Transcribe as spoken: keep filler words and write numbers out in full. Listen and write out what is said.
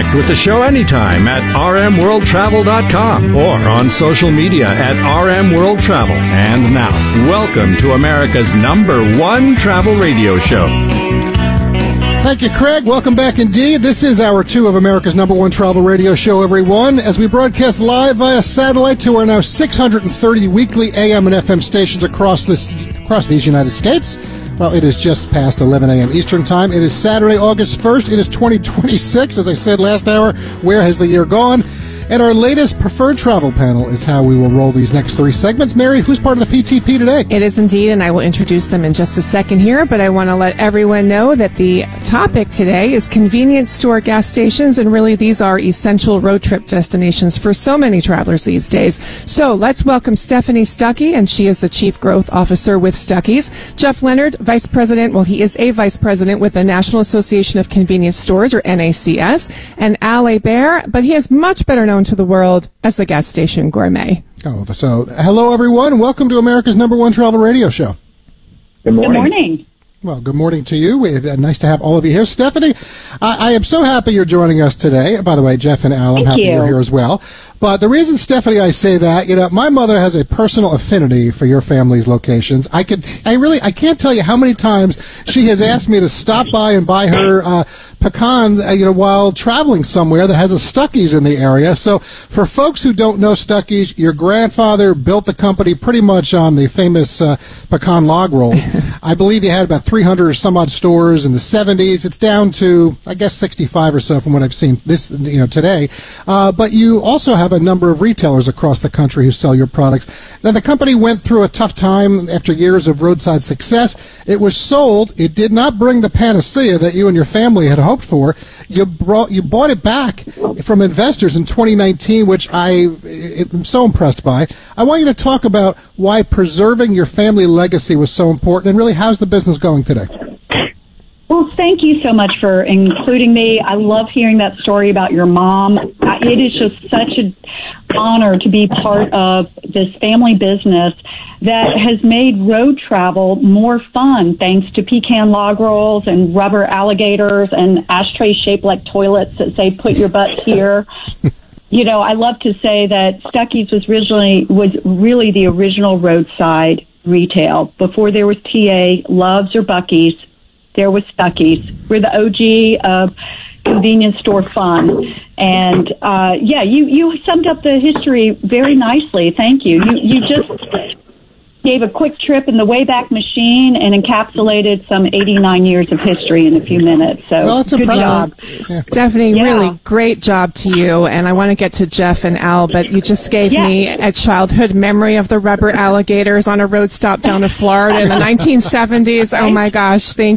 Connect with the show anytime at r m world travel dot com or on social media at R M World Travel. And now, welcome to America's number one travel radio show. Thank you, Craig. Welcome back indeed. This is hour two of America's number one travel radio show, everyone, as we broadcast live via satellite to our now six hundred thirty weekly A M and F M stations across this across these United States. Well, it is just past eleven a.m. Eastern Time. It is Saturday, August first. It is twenty twenty-six. As I said last hour, where has the year gone? And our latest preferred travel panel is how we will roll these next three segments. Mary, who's part of the P T P today? It is indeed, and I will introduce them in just a second here, but I want to let everyone know that the topic today is convenience store gas stations, and really these are essential road trip destinations for so many travelers these days. So let's welcome Stephanie Stuckey, and she is the Chief Growth Officer with Stuckey's. Jeff Leonard, Vice President, well, he is a Vice President with the National Association of Convenience Stores, or N A C S, and Al Hebert, but he is much better known to the world as the gas station gourmet. Oh, so hello, everyone. Welcome to America's number one travel radio show. Good morning. Good morning. Well, good morning to you. It's uh, nice to have all of you here. Stephanie, I, I am so happy you're joining us today. By the way, Jeff and Al, I'm Thank happy you. you're here as well. But the reason, Stephanie, I say that, you know, my mother has a personal affinity for your family's locations. I could, I really, I can't tell you how many times she has asked me to stop by and buy her uh, pecan, uh, you know, while traveling somewhere that has a Stuckey's in the area. So for folks who don't know Stuckey's, your grandfather built the company pretty much on the famous uh, pecan log rolls. I believe you had about three hundred or some odd stores in the seventies. It's down to, I guess, sixty-five or so from what I've seen this, you know, today. Uh, but you also have a number of retailers across the country who sell your products. Now, the company went through a tough time after years of roadside success. It was sold. It did not bring the panacea that you and your family had hoped for. You brought, you bought it back from investors in twenty nineteen, which I am so impressed by. I want you to talk about why preserving your family legacy was so important, and really, how's the business going today? Well, thank you so much for including me. I love hearing that story about your mom. It is just such an honor to be part of this family business that has made road travel more fun thanks to pecan log rolls and rubber alligators and ashtrays shaped like toilets that say, put your butt here. You know, I love to say that Stuckey's was originally was really the original roadside retail. Before there was T A, Love's, or Buc-ee's, there was Stuckey's. We're the O G of convenience store fun. And, uh, yeah, you, you summed up the history very nicely. Thank you. You, you just gave a quick trip in the Wayback Machine and encapsulated some eighty-nine years of history in a few minutes. So Well, that's good impressive. job. Yeah. Stephanie, Yeah. really great job to you, and I want to get to Jeff and Al, but you just gave Yeah. me a childhood memory of the rubber alligators on a road stop down to Florida in the nineteen seventies. Oh my gosh, thank